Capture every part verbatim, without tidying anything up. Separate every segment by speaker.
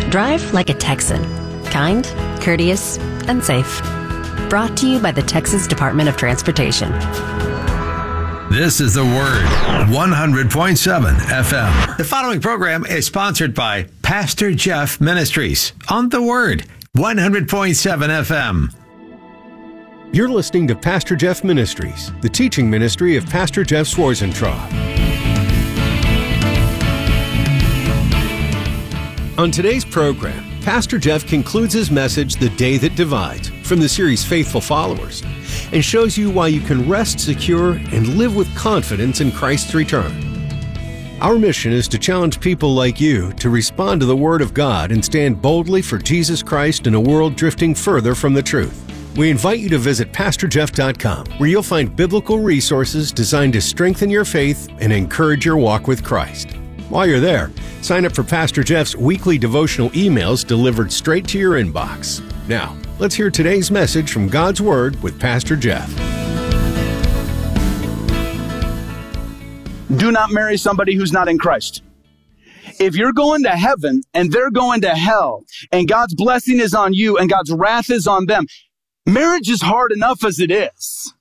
Speaker 1: Drive like a Texan. Kind, courteous, and safe. Brought to you by the Texas Department of Transportation.
Speaker 2: This is The Word, one hundred point seven F M. The following program is sponsored by Pastor Jeff Ministries on The Word, one hundred point seven F M.
Speaker 3: You're listening to Pastor Jeff Ministries, the teaching ministry of Pastor Jeff Schwarzentraub. On today's program, Pastor Jeff concludes his message, The Day That Divides, from the series Faithful Followers, and shows you why you can rest secure and live with confidence in Christ's return. Our mission is to challenge people like you to respond to the Word of God and stand boldly for Jesus Christ in a world drifting further from the truth. We invite you to visit pastor jeff dot com, where you'll find biblical resources designed to strengthen your faith and encourage your walk with Christ. While you're there, sign up for Pastor Jeff's weekly devotional emails delivered straight to your inbox. Now, let's hear today's message from God's Word with Pastor Jeff.
Speaker 4: Do not marry somebody who's not in Christ. If you're going to heaven and they're going to hell, and God's blessing is on you and God's wrath is on them, marriage is hard enough as it is.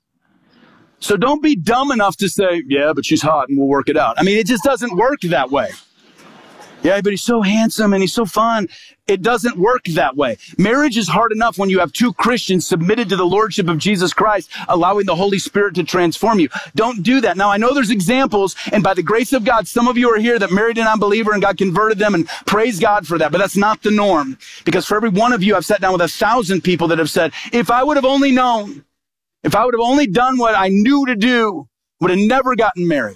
Speaker 4: So don't be dumb enough to say, yeah, but she's hot and we'll work it out. I mean, it just doesn't work that way. Yeah, but he's so handsome and he's so fun. It doesn't work that way. Marriage is hard enough when you have two Christians submitted to the Lordship of Jesus Christ, allowing the Holy Spirit to transform you. Don't do that. Now, I know there's examples, and by the grace of God, some of you are here that married an unbeliever and God converted them, and praise God for that. But that's not the norm. Because for every one of you, I've sat down with a thousand people that have said, if I would have only known, if I would have only done what I knew to do, would have never gotten married.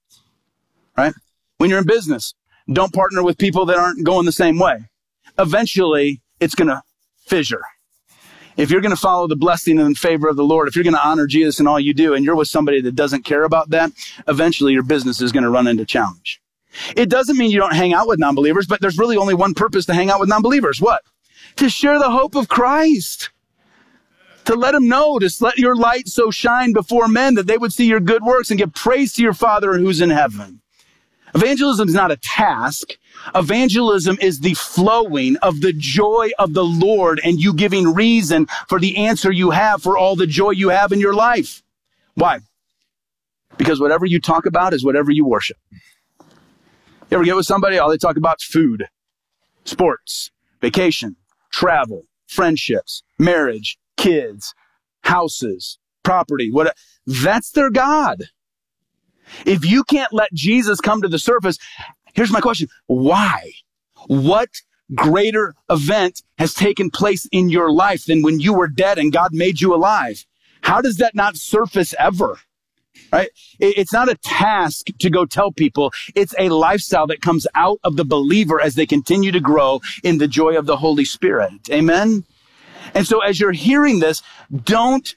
Speaker 4: Right? When you're in business, don't partner with people that aren't going the same way. Eventually, it's going to fissure. If you're going to follow the blessing and favor of the Lord, if you're going to honor Jesus in all you do, and you're with somebody that doesn't care about that, eventually your business is going to run into challenge. It doesn't mean you don't hang out with non-believers, but there's really only one purpose to hang out with non-believers. What? To share the hope of Christ. To let them know, to let your light so shine before men that they would see your good works and give praise to your Father who's in heaven. Evangelism is not a task. Evangelism is the flowing of the joy of the Lord and you giving reason for the answer you have for all the joy you have in your life. Why? Because whatever you talk about is whatever you worship. You ever get with somebody, all they talk about is food, sports, vacation, travel, friendships, marriage, kids, houses, property, what? That's their God. If you can't let Jesus come to the surface, here's my question. Why? What greater event has taken place in your life than when you were dead and God made you alive? How does that not surface ever? Right? It's not a task to go tell people. It's a lifestyle that comes out of the believer as they continue to grow in the joy of the Holy Spirit. Amen? And so as you're hearing this, don't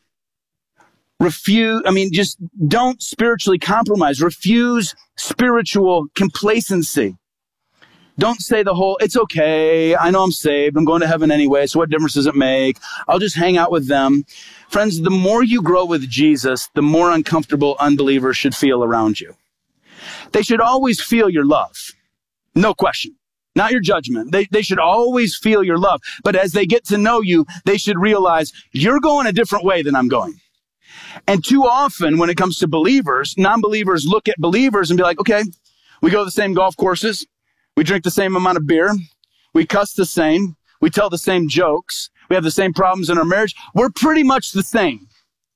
Speaker 4: refuse, I mean, just don't spiritually compromise. Refuse spiritual complacency. Don't say the whole, it's okay, I know I'm saved, I'm going to heaven anyway, so what difference does it make? I'll just hang out with them. Friends, the more you grow with Jesus, the more uncomfortable unbelievers should feel around you. They should always feel your love. No question. Not your judgment. They, they should always feel your love. But as they get to know you, they should realize you're going a different way than I'm going. And too often when it comes to believers, non-believers look at believers and be like, okay, we go to the same golf courses. We drink the same amount of beer. We cuss the same. We tell the same jokes. We have the same problems in our marriage. We're pretty much the same.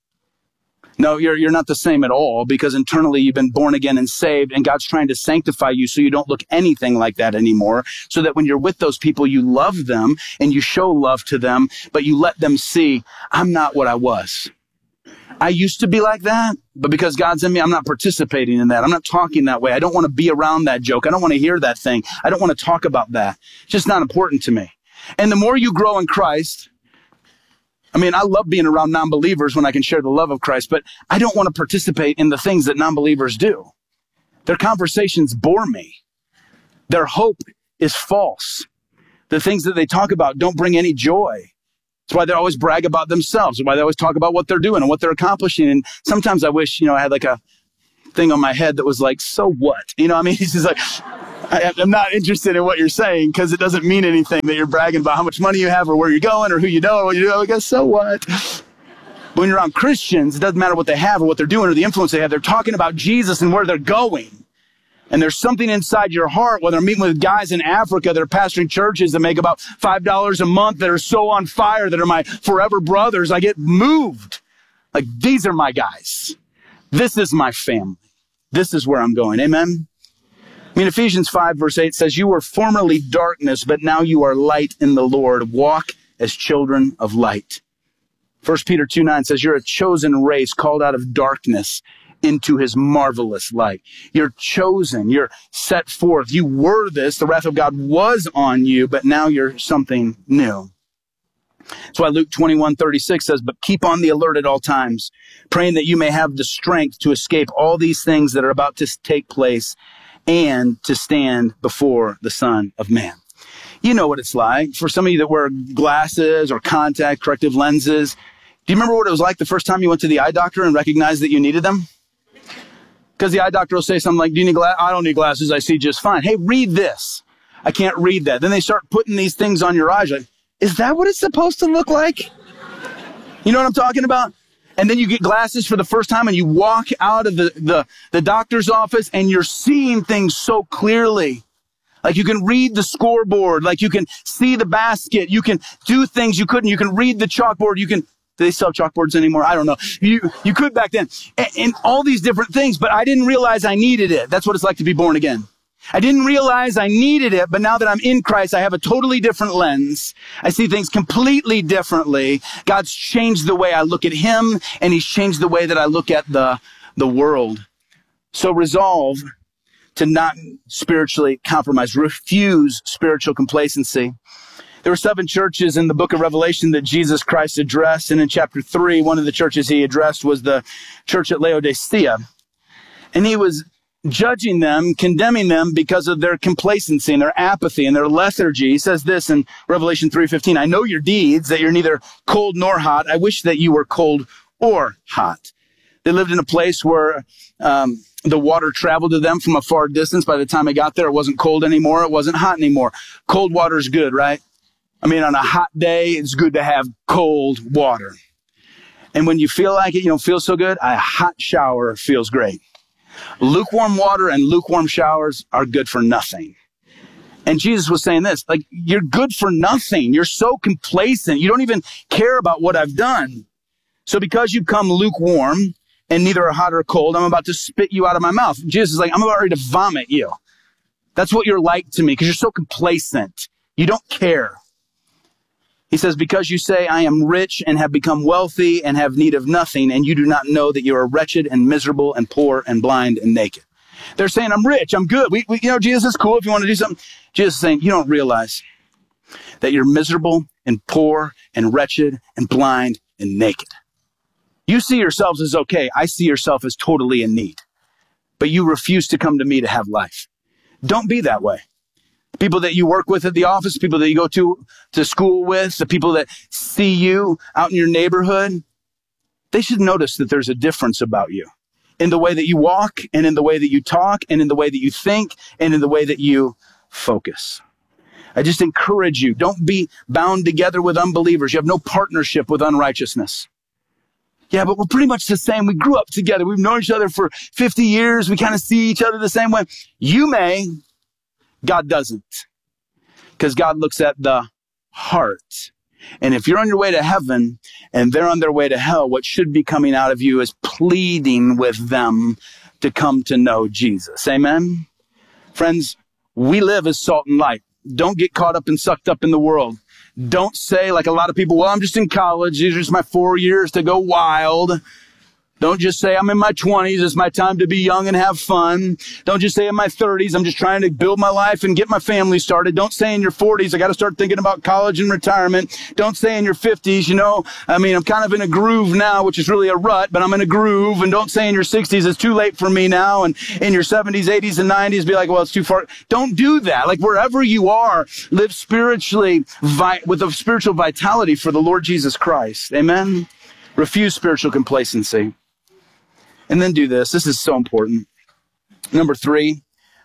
Speaker 4: No, you're, you're not the same at all, because internally you've been born again and saved, and God's trying to sanctify you so you don't look anything like that anymore, so that when you're with those people, you love them and you show love to them, but you let them see, I'm not what I was. I used to be like that, but because God's in me, I'm not participating in that. I'm not talking that way. I don't want to be around that joke. I don't want to hear that thing. I don't want to talk about that. It's just not important to me. And the more you grow in Christ, I mean, I love being around non-believers when I can share the love of Christ, but I don't want to participate in the things that non-believers do. Their conversations bore me. Their hope is false. The things that they talk about don't bring any joy. That's why they always brag about themselves, and why they always talk about what they're doing and what they're accomplishing. And sometimes I wish, you know, I had like a thing on my head that was like, so what? You know what I mean? He's just like, I, I'm not interested in what you're saying because it doesn't mean anything that you're bragging about how much money you have or where you're going or who you know or what you do. I guess so what? But when you're around Christians, it doesn't matter what they have or what they're doing or the influence they have. They're talking about Jesus and where they're going. And there's something inside your heart, whether I'm meeting with guys in Africa that are pastoring churches that make about five dollars a month, that are so on fire, that are my forever brothers. I get moved. Like, these are my guys. This is my family. This is where I'm going. Amen? I mean, Ephesians five verse eight says, you were formerly darkness, but now you are light in the Lord. Walk as children of light. First Peter two nine says, you're a chosen race called out of darkness into his marvelous light. You're chosen. You're set forth. You were this. The wrath of God was on you, but now you're something new. That's why Luke twenty-one thirty-six says, but keep on the alert at all times, praying that you may have the strength to escape all these things that are about to take place and to stand before the Son of Man. You know what it's like. For some of you that wear glasses or contact corrective lenses, do you remember what it was like the first time you went to the eye doctor and recognized that you needed them? Because the eye doctor will say something like, do you need glasses? I don't need glasses. I see just fine. Hey, read this. I can't read that. Then they start putting these things on your eyes. Like, is that what it's supposed to look like? You know what I'm talking about? And then you get glasses for the first time and you walk out of the, the, the doctor's office and you're seeing things so clearly. Like you can read the scoreboard. Like you can see the basket. You can do things you couldn't. You can read the chalkboard. You can... Do they sell chalkboards anymore? I don't know. You you could back then. And, and all these different things, but I didn't realize I needed it. That's what it's like to be born again. I didn't realize I needed it, but now that I'm in Christ, I have a totally different lens. I see things completely differently. God's changed the way I look at him, and he's changed the way that I look at the, the world. So resolve to not spiritually compromise. Refuse spiritual complacency. There were seven churches in the book of Revelation that Jesus Christ addressed. And in chapter three, one of the churches he addressed was the church at Laodicea. And he was judging them, condemning them because of their complacency and their apathy and their lethargy. He says this in Revelation three fifteen, I know your deeds, that you're neither cold nor hot. I wish that you were cold or hot. They lived in a place where um, the water traveled to them from a far distance. By the time it got there, it wasn't cold anymore. It wasn't hot anymore. Cold water is good, right? I mean, on a hot day, it's good to have cold water. And when you feel like it, you don't feel so good, a hot shower feels great. Lukewarm water and lukewarm showers are good for nothing. And Jesus was saying this, like, you're good for nothing. You're so complacent. You don't even care about what I've done. So because you come lukewarm and neither are hot or cold, I'm about to spit you out of my mouth. Jesus is like, I'm about ready to vomit you. That's what you're like to me because you're so complacent. You don't care. He says, because you say, I am rich and have become wealthy and have need of nothing, and you do not know that you are wretched and miserable and poor and blind and naked. They're saying, I'm rich, I'm good. We, we, you know, Jesus is cool if you want to do something. Jesus is saying, you don't realize that you're miserable and poor and wretched and blind and naked. You see yourselves as okay. I see yourself as totally in need. But you refuse to come to me to have life. Don't be that way. People that you work with at the office, people that you go to, to school with, the people that see you out in your neighborhood, they should notice that there's a difference about you in the way that you walk and in the way that you talk and in the way that you think and in the way that you focus. I just encourage you, don't be bound together with unbelievers. You have no partnership with unrighteousness. Yeah, but we're pretty much the same. We grew up together. We've known each other for fifty years. We kind of see each other the same way. You may. God doesn't, because God looks at the heart. And if you're on your way to heaven and they're on their way to hell, what should be coming out of you is pleading with them to come to know Jesus. Amen? Friends, we live as salt and light. Don't get caught up and sucked up in the world. Don't say, like a lot of people, well, I'm just in college. These are just my four years to go wild. Don't just say, I'm in my twenties. It's my time to be young and have fun. Don't just say in my thirties, I'm just trying to build my life and get my family started. Don't say in your forties, I got to start thinking about college and retirement. Don't say in your fifties, you know, I mean, I'm kind of in a groove now, which is really a rut, but I'm in a groove. And don't say in your sixties, it's too late for me now. And in your seventies, eighties, and nineties, be like, well, it's too far. Don't do that. Like wherever you are, live spiritually vi- with a spiritual vitality for the Lord Jesus Christ. Amen. Refuse spiritual complacency. And then do this. This is so important. Number three,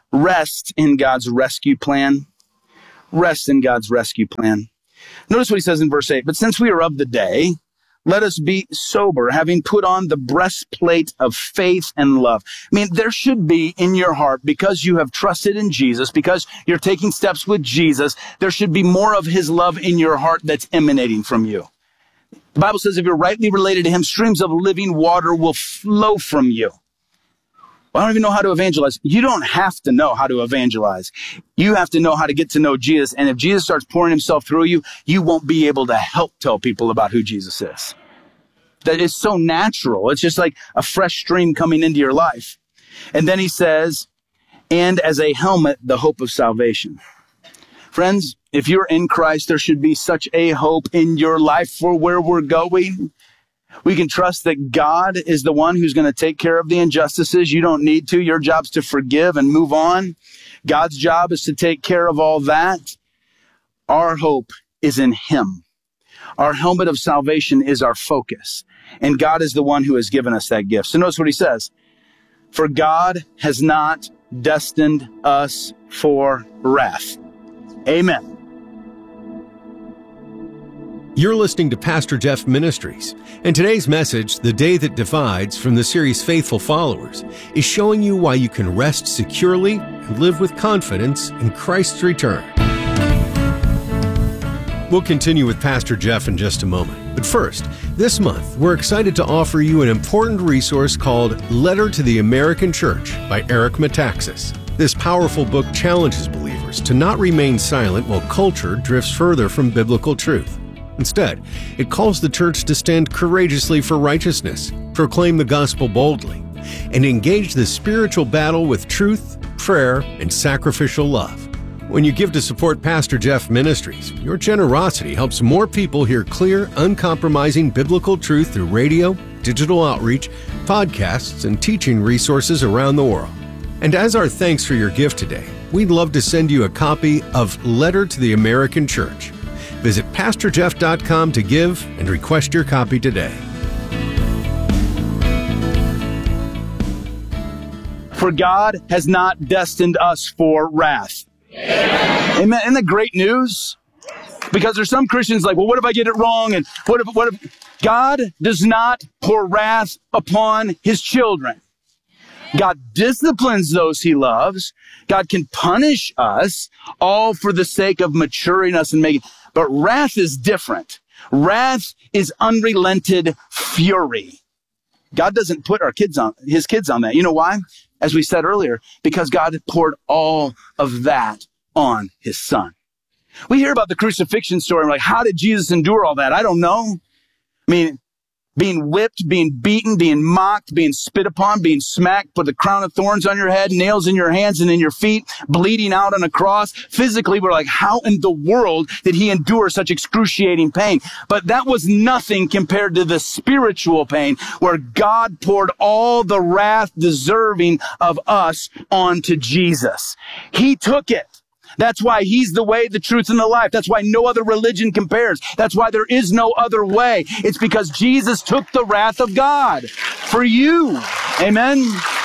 Speaker 4: rest in God's rescue plan. Rest in God's rescue plan. Notice what he says in verse eight. But since we are of the day, let us be sober, having put on the breastplate of faith and love. I mean, there should be in your heart, because you have trusted in Jesus, because you're taking steps with Jesus, there should be more of his love in your heart that's emanating from you. The Bible says if you're rightly related to him, streams of living water will flow from you. Well, I don't even know how to evangelize. You don't have to know how to evangelize. You have to know how to get to know Jesus. And if Jesus starts pouring himself through you, you won't be able to help tell people about who Jesus is. That is so natural. It's just like a fresh stream coming into your life. And then he says, and as a helmet, the hope of salvation. Friends, if you're in Christ, there should be such a hope in your life for where we're going. We can trust that God is the one who's going to take care of the injustices. You don't need to. Your job's to forgive and move on. God's job is to take care of all that. Our hope is in him. Our helmet of salvation is our focus. And God is the one who has given us that gift. So notice what he says. For God has not destined us for wrath. Amen.
Speaker 3: You're listening to Pastor Jeff Ministries, and today's message, The Day That Divides, from the series Faithful Followers, is showing you why you can rest securely and live with confidence in Christ's return. We'll continue with Pastor Jeff in just a moment. But first, this month, we're excited to offer you an important resource called Letter to the American Church by Eric Metaxas. This powerful book challenges believers to not remain silent while culture drifts further from biblical truth. Instead, it calls the church to stand courageously for righteousness, proclaim the gospel boldly, and engage the spiritual battle with truth, prayer, and sacrificial love. When you give to support Pastor Jeff Ministries, your generosity helps more people hear clear, uncompromising biblical truth through radio, digital outreach, podcasts, and teaching resources around the world. And as our thanks for your gift today, we'd love to send you a copy of Letter to the American Church. Visit pastor jeff dot com to give and request your copy today.
Speaker 4: For God has not destined us for wrath. Amen. Amen. Isn't that great news? Because there's some Christians like, well, what if I get it wrong? And what if, what if God does not pour wrath upon his children? God disciplines those he loves. God can punish us, all for the sake of maturing us and making. But wrath is different. Wrath is unrelented fury. God doesn't put our kids on, his kids on that. You know why? As we said earlier, because God poured all of that on his son. We hear about the crucifixion story. We're like, how did Jesus endure all that? I don't know. I mean, being whipped, being beaten, being mocked, being spit upon, being smacked, put a crown of thorns on your head, nails in your hands and in your feet, bleeding out on a cross. Physically, we're like, how in the world did he endure such excruciating pain? But that was nothing compared to the spiritual pain where God poured all the wrath deserving of us onto Jesus. He took it. That's why he's the way, the truth, and the life. That's why no other religion compares. That's why there is no other way. It's because Jesus took the wrath of God for you. Amen.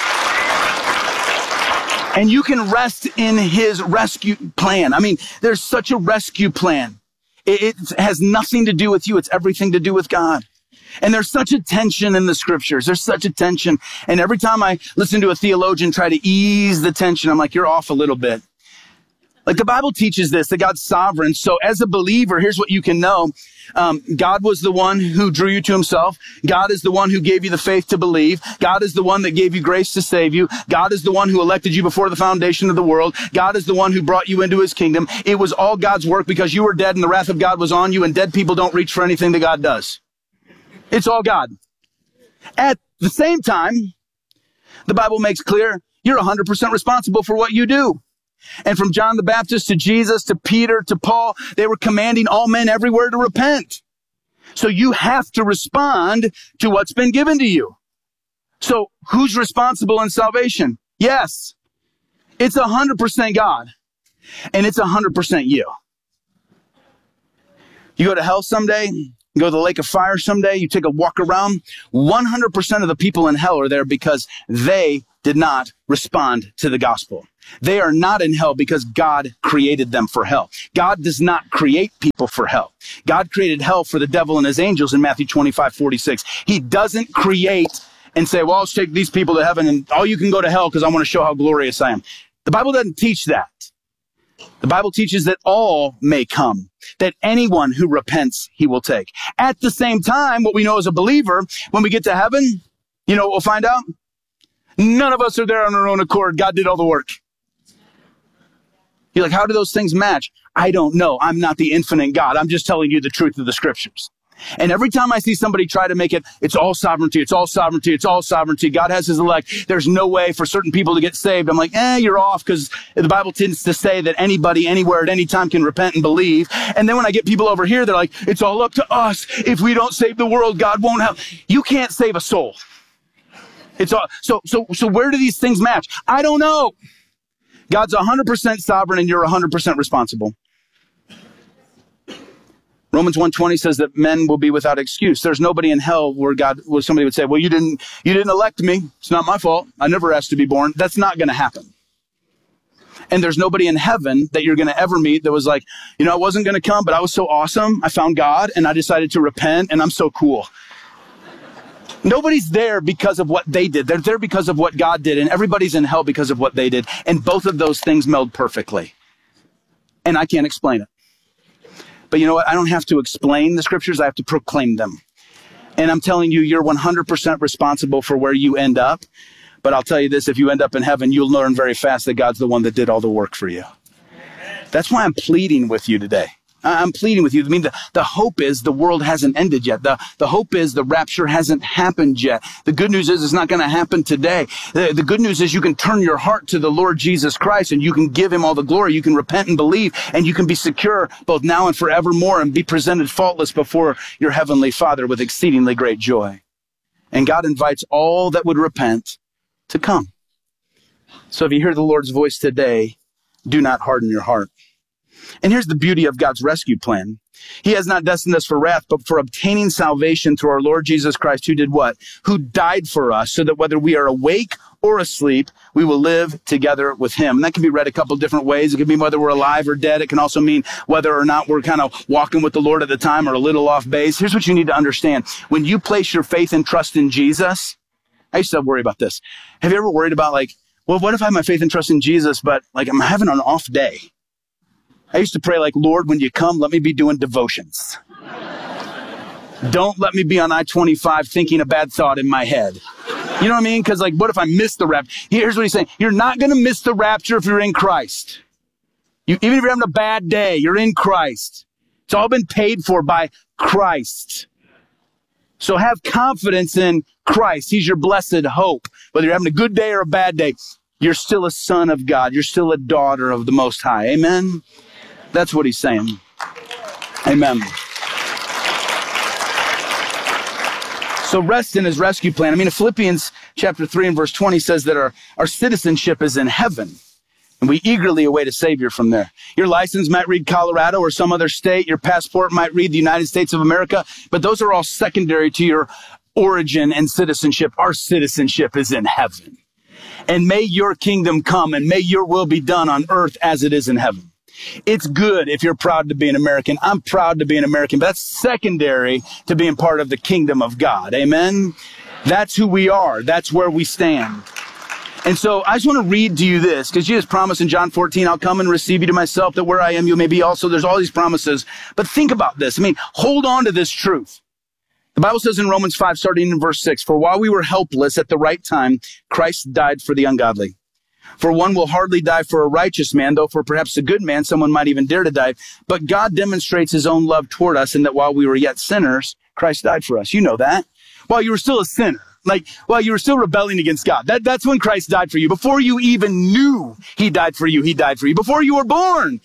Speaker 4: And you can rest in his rescue plan. I mean, there's such a rescue plan. It, it has nothing to do with you. It's everything to do with God. And there's such a tension in the scriptures. There's such a tension. And every time I listen to a theologian try to ease the tension, I'm like, you're off a little bit. Like the Bible teaches this, that God's sovereign. So as a believer, here's what you can know. Um, God was the one who drew you to himself. God is the one who gave you the faith to believe. God is the one that gave you grace to save you. God is the one who elected you before the foundation of the world. God is the one who brought you into his kingdom. It was all God's work because you were dead and the wrath of God was on you, and dead people don't reach for anything that God does. It's all God. At the same time, the Bible makes clear you're one hundred percent responsible for what you do. And from John the Baptist to Jesus to Peter to Paul, they were commanding all men everywhere to repent. So you have to respond to what's been given to you. So who's responsible in salvation? Yes, it's one hundred percent God, and it's one hundred percent you. You go to hell someday, you go to the lake of fire someday, you take a walk around, one hundred percent of the people in hell are there because they did not respond to the gospel. They are not in hell because God created them for hell. God does not create people for hell. God created hell for the devil and his angels in Matthew twenty-five forty-six. He doesn't create and say, well, I'll take these people to heaven and all you can go to hell because I want to show how glorious I am. The Bible doesn't teach that. The Bible teaches that all may come, that anyone who repents, he will take. At the same time, what we know as a believer, when we get to heaven, you know what we'll find out? None of us are there on our own accord. God did all the work. You're like, how do those things match? I don't know. I'm not the infinite God. I'm just telling you the truth of the scriptures. And every time I see somebody try to make it, it's all sovereignty, it's all sovereignty, it's all sovereignty. God has his elect. There's no way for certain people to get saved. I'm like, eh, you're off, because the Bible tends to say that anybody, anywhere, at any time can repent and believe. And then when I get people over here, they're like, it's all up to us. If we don't save the world, God won't help. You can't save a soul. It's all, so, so, so where do these things match? I don't know. God's one hundred percent sovereign and you're one hundred percent responsible. Romans one twenty says that men will be without excuse. There's nobody in hell where God, where somebody would say, well, you didn't, you didn't elect me. It's not my fault. I never asked to be born. That's not going to happen. And there's nobody in heaven that you're going to ever meet that was like, you know, I wasn't going to come, but I was so awesome. I found God and I decided to repent and I'm so cool. Nobody's there because of what they did. They're there because of what God did. And everybody's in hell because of what they did. And both of those things meld perfectly. And I can't explain it. But you know what? I don't have to explain the scriptures. I have to proclaim them. And I'm telling you, you're one hundred percent responsible for where you end up. But I'll tell you this, if you end up in heaven, you'll learn very fast that God's the one that did all the work for you. That's why I'm pleading with you today. I'm pleading with you. I mean, the, the hope is the world hasn't ended yet. The, the hope is the rapture hasn't happened yet. The good news is it's not going to happen today. The, the good news is you can turn your heart to the Lord Jesus Christ and you can give him all the glory. You can repent and believe and you can be secure both now and forevermore and be presented faultless before your heavenly Father with exceedingly great joy. And God invites all that would repent to come. So if you hear the Lord's voice today, do not harden your heart. And here's the beauty of God's rescue plan. He has not destined us for wrath, but for obtaining salvation through our Lord Jesus Christ, who did what? Who died for us, so that whether we are awake or asleep, we will live together with him. And that can be read a couple different ways. It can mean whether we're alive or dead. It can also mean whether or not we're kind of walking with the Lord at the time or a little off base. Here's what you need to understand. When you place your faith and trust in Jesus, I used to worry about this. Have you ever worried about like, well, what if I have my faith and trust in Jesus, but like I'm having an off day? I used to pray like, Lord, when you come, let me be doing devotions. Don't let me be on I twenty-five thinking a bad thought in my head. You know what I mean? Because like, what if I miss the rapture? Here's what he's saying. You're not going to miss the rapture if you're in Christ. You, even if you're having a bad day, you're in Christ. It's all been paid for by Christ. So have confidence in Christ. He's your blessed hope. Whether you're having a good day or a bad day, you're still a son of God. You're still a daughter of the Most High. Amen? That's what he's saying. Amen. So rest in his rescue plan. I mean, Philippians chapter three and verse twenty says that our, our citizenship is in heaven. And we eagerly await a Savior from there. Your license might read Colorado or some other state. Your passport might read the United States of America. But those are all secondary to your origin and citizenship. Our citizenship is in heaven. And may your kingdom come and may your will be done on earth as it is in heaven. It's good if you're proud to be an American. I'm proud to be an American, but that's secondary to being part of the kingdom of God. Amen? That's who we are. That's where we stand. And so I just want to read to you this, because Jesus promised in John fourteen, I'll come and receive you to myself, that where I am, you may be also. There's all these promises. But think about this. I mean, hold on to this truth. The Bible says in Romans five, starting in verse six, for while we were helpless at the right time, Christ died for the ungodly. For one will hardly die for a righteous man, though for perhaps a good man, someone might even dare to die. But God demonstrates his own love toward us in that while we were yet sinners, Christ died for us. You know that. While you were still a sinner, like while you were still rebelling against God, that, that's when Christ died for you. Before you even knew he died for you, he died for you. Before you were born,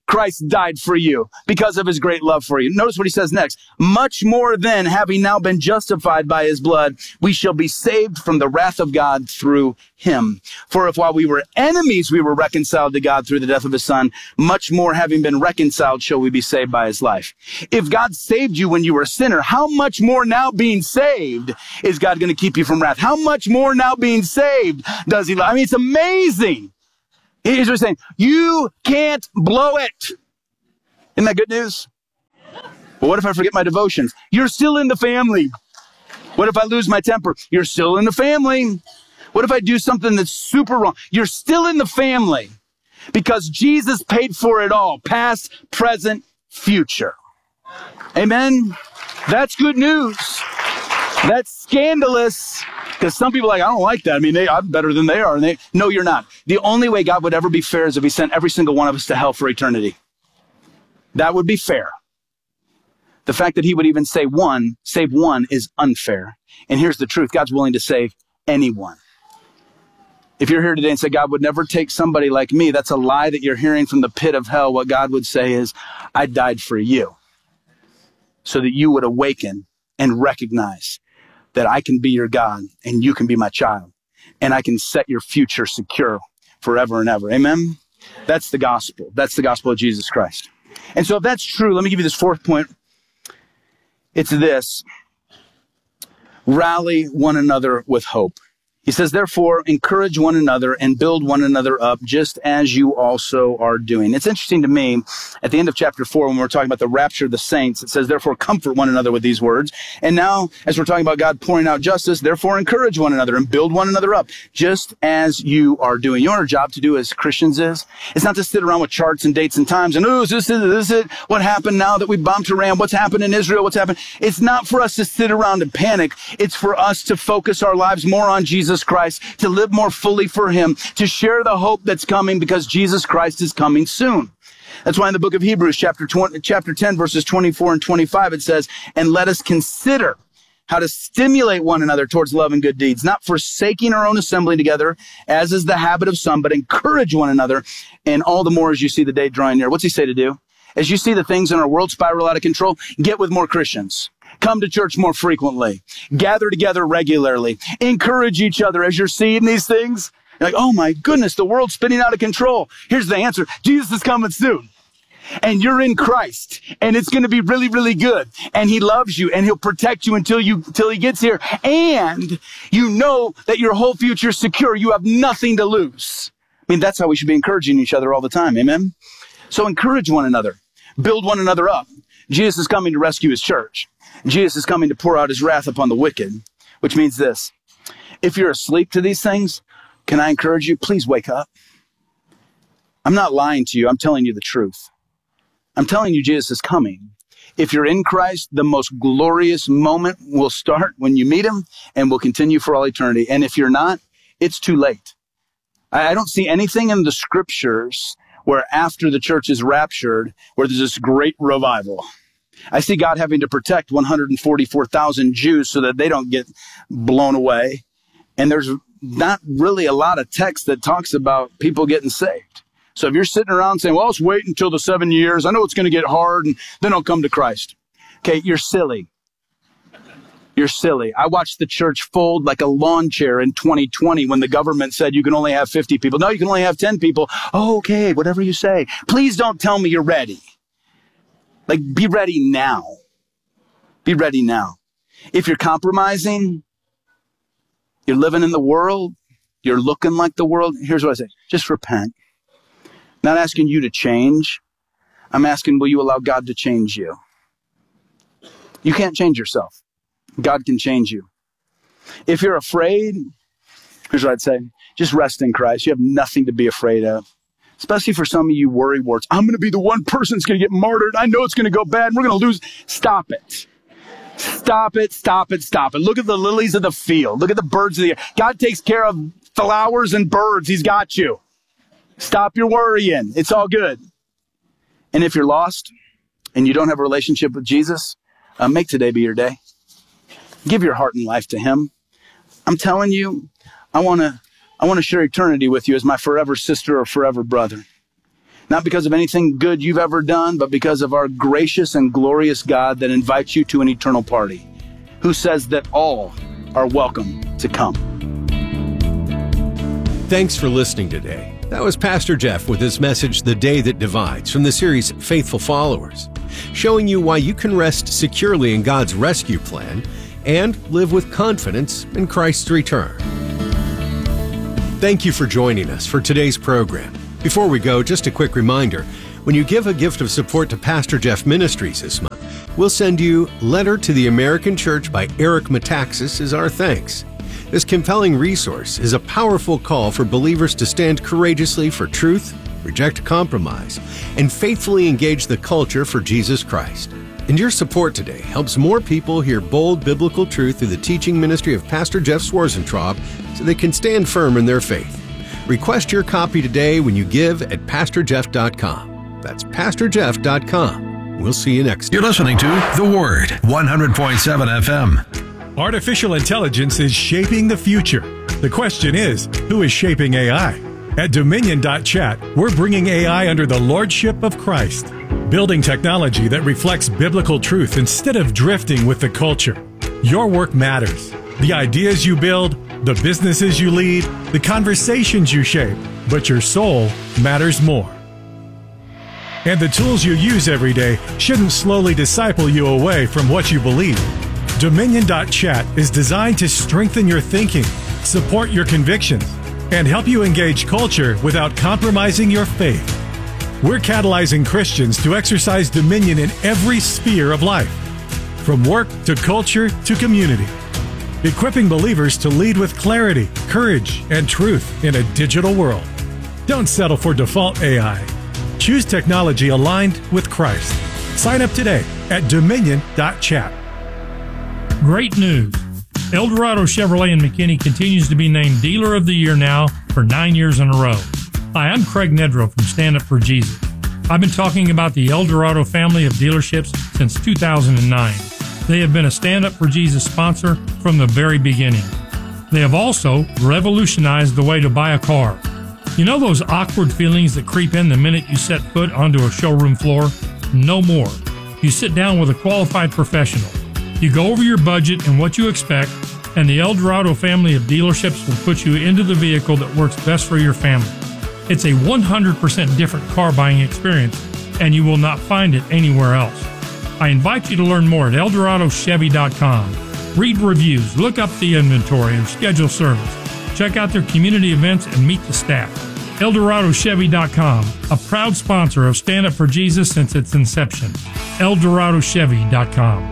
Speaker 4: Christ died for you because of his great love for you. Notice what he says next. Much more then, having now been justified by his blood, we shall be saved from the wrath of God through him. For if while we were enemies, we were reconciled to God through the death of his son, much more having been reconciled shall we be saved by his life. If God saved you when you were a sinner, how much more now being saved is God going to keep you from wrath? How much more now being saved does he love? I mean, it's amazing. Here's what he's saying. You can't blow it. Isn't that good news? But what if I forget my devotions? You're still in the family. What if I lose my temper? You're still in the family. What if I do something that's super wrong? You're still in the family because Jesus paid for it all, past, present, future. Amen? That's good news. That's scandalous. Because some people are like, I don't like that. I mean, they, I'm better than they are. And they, no, you're not. The only way God would ever be fair is if he sent every single one of us to hell for eternity. That would be fair. The fact that he would even say one, save one, is unfair. And here's the truth. God's willing to save anyone. If you're here today and say, God would never take somebody like me, that's a lie that you're hearing from the pit of hell. What God would say is, I died for you so that you would awaken and recognize that I can be your God and you can be my child and I can set your future secure forever and ever. Amen? That's the gospel. That's the gospel of Jesus Christ. And so if that's true, let me give you this fourth point. It's this. Rally one another with hope. He says, therefore, encourage one another and build one another up, just as you also are doing. It's interesting to me, at the end of chapter four, when we're talking about the rapture of the saints, it says, therefore, comfort one another with these words. And now, as we're talking about God pouring out justice, therefore, encourage one another and build one another up, just as you are doing. You know what our job to do as Christians is? It's not to sit around with charts and dates and times and, oh, is this, is this it? What happened now that we bombed Iran? What's happened in Israel? What's happened? It's not for us to sit around and panic. It's for us to focus our lives more on Jesus Christ, to live more fully for him, to share the hope that's coming because Jesus Christ is coming soon. That's why in the book of Hebrews, chapter twenty, chapter ten, verses twenty-four and twenty-five, it says, and let us consider how to stimulate one another towards love and good deeds, not forsaking our own assembly together, as is the habit of some, but encourage one another, and all the more as you see the day drawing near. What's he say to do? As you see the things in our world spiral out of control, get with more Christians. Come to church more frequently. Gather together regularly. Encourage each other as you're seeing these things. You're like, oh my goodness, the world's spinning out of control. Here's the answer. Jesus is coming soon. And you're in Christ. And it's going to be really, really good. And he loves you. And he'll protect you until you, until he gets here. And you know that your whole future is secure. You have nothing to lose. I mean, that's how we should be encouraging each other all the time. Amen? So encourage one another. Build one another up. Jesus is coming to rescue his church. Jesus is coming to pour out his wrath upon the wicked, which means this. If you're asleep to these things, can I encourage you? Please wake up. I'm not lying to you. I'm telling you the truth. I'm telling you Jesus is coming. If you're in Christ, the most glorious moment will start when you meet him and will continue for all eternity. And if you're not, it's too late. I don't see anything in the scriptures where after the church is raptured, where there's this great revival. I see God having to protect one hundred forty-four thousand Jews so that they don't get blown away. And there's not really a lot of text that talks about people getting saved. So if you're sitting around saying, well, let's wait until the seven years. I know it's going to get hard and then I'll come to Christ. Okay, you're silly. You're silly. I watched the church fold like a lawn chair in twenty twenty when the government said you can only have fifty people. No, you can only have ten people. Oh, okay, whatever you say. Please don't tell me you're ready. Like, be ready now. Be ready now. If you're compromising, you're living in the world, you're looking like the world, here's what I say. Just repent. Not asking you to change. I'm asking, will you allow God to change you? You can't change yourself. God can change you. If you're afraid, here's what I'd say. Just rest in Christ. You have nothing to be afraid of. Especially for some of you worry warts. I'm going to be the one person that's going to get martyred. I know it's going to go bad. And we're going to lose. Stop it. Stop it. Stop it. Stop it. Look at the lilies of the field. Look at the birds of the air. God takes care of flowers and birds. He's got you. Stop your worrying. It's all good. And if you're lost and you don't have a relationship with Jesus, uh, make today be your day. Give your heart and life to him. I'm telling you, I want to I want to share eternity with you as my forever sister or forever brother. Not because of anything good you've ever done, but because of our gracious and glorious God that invites you to an eternal party, who says that all are welcome to come.
Speaker 3: Thanks for listening today. That was Pastor Jeff with his message, The Day That Divides, from the series Faithful Followers, showing you why you can rest securely in God's rescue plan and live with confidence in Christ's return. Thank you for joining us for today's program. Before we go, just a quick reminder, when you give a gift of support to Pastor Jeff Ministries this month, we'll send you Letter to the American Church by Eric Metaxas as our thanks. This compelling resource is a powerful call for believers to stand courageously for truth, reject compromise, and faithfully engage the culture for Jesus Christ. And your support today helps more people hear bold biblical truth through the teaching ministry of Pastor Jeff Swarzentraub so they can stand firm in their faith. Request your copy today when you give at pastor jeff dot com. That's pastor jeff dot com. We'll see you next time.
Speaker 2: You're listening to The Word, one hundred point seven F M.
Speaker 5: Artificial intelligence is shaping the future. The question is, who is shaping A I? At Dominion dot chat, we're bringing A I under the lordship of Christ, building technology that reflects biblical truth instead of drifting with the culture. Your work matters. The ideas you build, the businesses you lead, the conversations you shape, but your soul matters more. And the tools you use every day shouldn't slowly disciple you away from what you believe. Dominion dot chat is designed to strengthen your thinking, support your convictions, and help you engage culture without compromising your faith. We're catalyzing Christians to exercise dominion in every sphere of life, from work to culture to community, equipping believers to lead with clarity, courage, and truth in a digital world. Don't settle for default A I. Choose technology aligned with Christ. Sign up today at Dominion dot chat.
Speaker 6: Great news! Eldorado Chevrolet in McKinney continues to be named Dealer of the Year now for nine years in a row. Hi, I'm Craig Nedrow from Stand Up for Jesus. I've been talking about the Eldorado family of dealerships since two thousand nine. They have been a Stand Up for Jesus sponsor from the very beginning. They have also revolutionized the way to buy a car. You know those awkward feelings that creep in the minute you set foot onto a showroom floor? No more. You sit down with a qualified professional. You go over your budget and what you expect, and the Eldorado family of dealerships will put you into the vehicle that works best for your family. It's a one hundred percent different car buying experience, and you will not find it anywhere else. I invite you to learn more at eldorado chevy dot com. Read reviews, look up the inventory, and schedule service. Check out their community events and meet the staff. eldorado chevy dot com, a proud sponsor of Stand Up for Jesus since its inception. eldorado chevy dot com.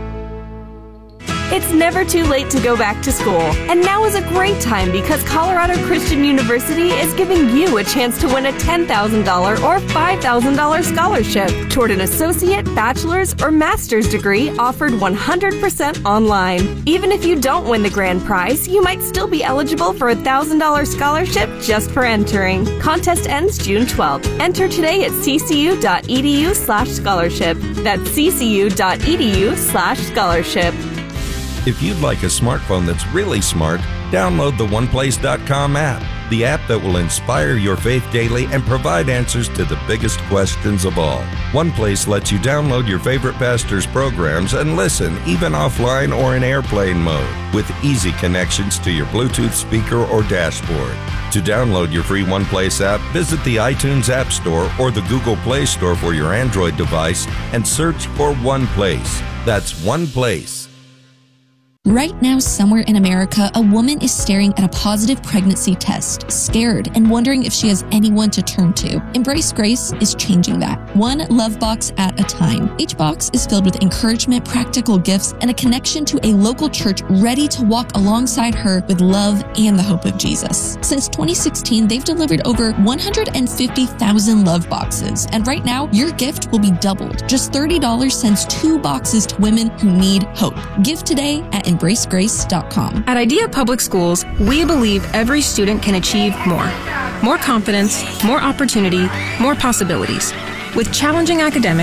Speaker 7: It's never too late to go back to school, and now is a great time because Colorado Christian University is giving you a chance to win a ten thousand dollars or five thousand dollars scholarship toward an associate, bachelor's, or master's degree offered one hundred percent online. Even if you don't win the grand prize, you might still be eligible for a one thousand dollars scholarship just for entering. Contest ends June twelfth. Enter today at ccu.edu slash scholarship. That's ccu.edu slash scholarship.
Speaker 8: If you'd like a smartphone that's really smart, download the one place dot com app, the app that will inspire your faith daily and provide answers to the biggest questions of all. OnePlace lets you download your favorite pastor's programs and listen even offline or in airplane mode with easy connections to your Bluetooth speaker or dashboard. To download your free OnePlace app, visit the iTunes App Store or the Google Play Store for your Android device and search for OnePlace. That's OnePlace.
Speaker 9: Right now, somewhere in America, a woman is staring at a positive pregnancy test, scared and wondering if she has anyone to turn to. Embrace Grace is changing that, one love box at a time. Each box is filled with encouragement, practical gifts, and a connection to a local church ready to walk alongside her with love and the hope of Jesus. Since twenty sixteen, they've delivered over one hundred fifty thousand love boxes, and right now, your gift will be doubled. Just thirty dollars sends two boxes to women who need hope. Give today at embrace grace dot com.
Speaker 10: At Idea Public Schools, we believe every student can achieve more. More confidence, more opportunity, more possibilities. With challenging academics,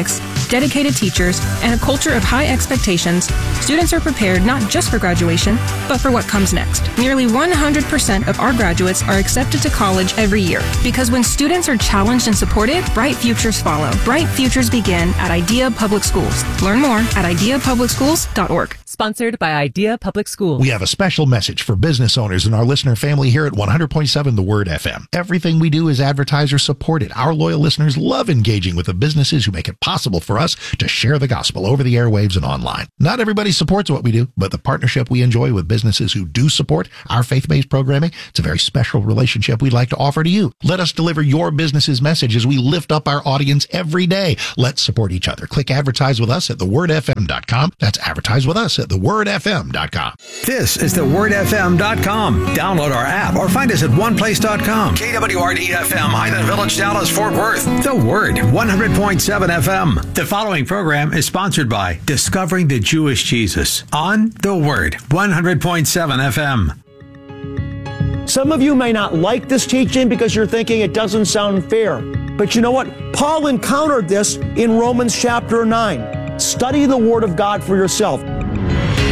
Speaker 10: dedicated teachers, and a culture of high expectations, students are prepared not just for graduation, but for what comes next. Nearly one hundred percent of our graduates are accepted to college every year, because when students are challenged and supported, bright futures follow. Bright futures begin at IDEA Public Schools. Learn more at idea public schools dot org.
Speaker 11: Sponsored by IDEA Public Schools.
Speaker 12: We have a special message for business owners and our listener family here at one hundred point seven The Word F M. Everything we do is advertiser supported. Our loyal listeners love engaging with the businesses who make it possible for us to share the gospel over the airwaves and online. Not everybody supports what we do, but the partnership we enjoy with businesses who do support our faith-based programming, it's a very special relationship we'd like to offer to you. Let us deliver your business's message as we lift up our audience every day. Let's support each other. Click advertise with us at the word f m dot com. That's advertise with us at the word f m dot com.
Speaker 2: This is the word f m dot com. Download our app or find us at one place dot com. K W R D F M, Highland Village, Dallas, Fort Worth. The Word, one hundred point seven F M. The following program is sponsored by Discovering the Jewish Jesus on The Word, one hundred point seven F M.
Speaker 13: Some of you may not like this teaching because you're thinking it doesn't sound fair. But you know what? Paul encountered this in Romans chapter nine. Study the Word of God for yourself.